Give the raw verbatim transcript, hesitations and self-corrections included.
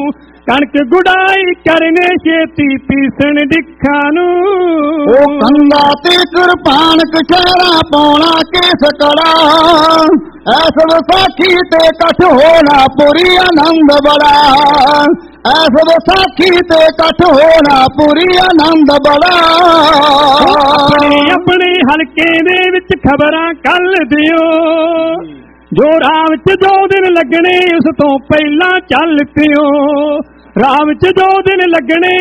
कणक गुड़ाई करने छेती पीसण डिखा नू ओ कंधा ते कृपान कछेरा पाउणा केस कड़ा ऐस विसाखी ते कठ होना पूरी आनंद बड़ा ऐस विसाखी ते कठ होना पूरी आनंद बड़ा अपने अपने हलके दे विच खबरां कल दिओ जो राह विच जो दिन लगने उस तो पहला चल पिओ राह विच जो दिन लगने